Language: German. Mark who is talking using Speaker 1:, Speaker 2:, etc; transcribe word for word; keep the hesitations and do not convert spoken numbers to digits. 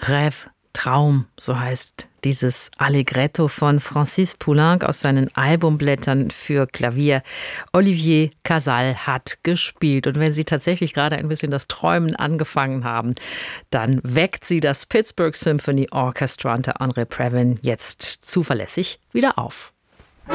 Speaker 1: Rêve, Traum, so heißt dieses Allegretto von Francis Poulenc aus seinen Albumblättern für Klavier. Olivier Casal hat gespielt. Und wenn Sie tatsächlich gerade ein bisschen das Träumen angefangen haben, dann weckt Sie das Pittsburgh Symphony Orchestra unter André Previn jetzt zuverlässig wieder auf.